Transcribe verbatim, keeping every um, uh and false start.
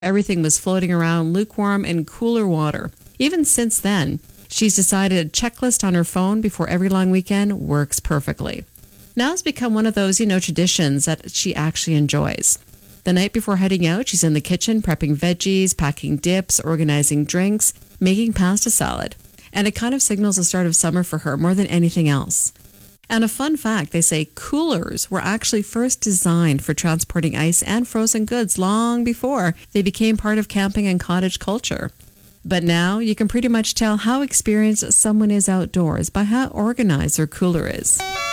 Everything was floating around lukewarm and cooler water. Even since then, she's decided a checklist on her phone before every long weekend works perfectly. Now it's become one of those, you know, traditions that she actually enjoys. The night before heading out, she's in the kitchen prepping veggies, packing dips, organizing drinks, making pasta salad. And it kind of signals the start of summer for her more than anything else. And a fun fact, they say coolers were actually first designed for transporting ice and frozen goods long before they became part of camping and cottage culture. But now you can pretty much tell how experienced someone is outdoors by how organized their cooler is.